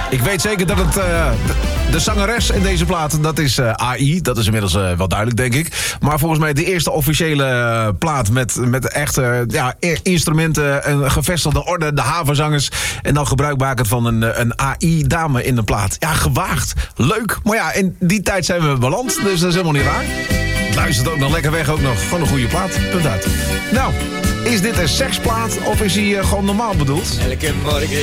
Ik weet zeker dat het de zangeres in deze plaat, dat is AI. Dat is inmiddels wel duidelijk, denk ik. Maar volgens mij de eerste officiële plaat met echte instrumenten, een gevestigde orde, de havenzangers. En dan gebruik maken van een AI-dame in de plaat. Ja, gewaagd. Leuk. Maar ja, in die tijd zijn we beland, dus dat is helemaal niet raar. Het luistert ook nog lekker weg, ook nog. Gewoon een goede plaat. Punt uit. Nou, is dit een seksplaat of is hij gewoon normaal bedoeld? Elke morgen